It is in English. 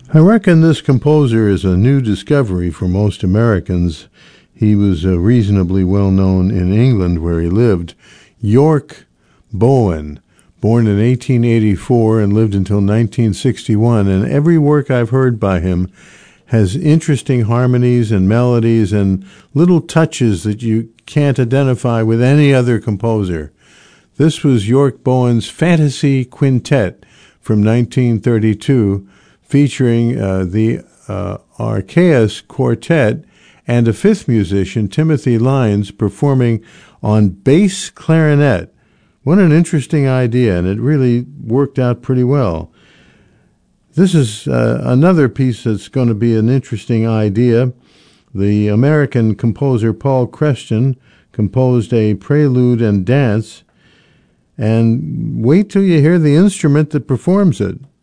I reckon this composer is a new discovery for most Americans. He was reasonably well known in England where he lived. York Bowen, born in 1884 and lived until 1961, and every work I've heard by him has interesting harmonies and melodies and little touches that you can't identify with any other composer. This was York Bowen's Fantasy Quintet from 1932, featuring the Archaeus Quartet and a fifth musician, Timothy Lyons, performing on bass clarinet. What an interesting idea, and it really worked out pretty well. This is another piece that's going to be an interesting idea. The American composer Paul Creston composed a prelude and dance, and wait till you hear the instrument that performs it.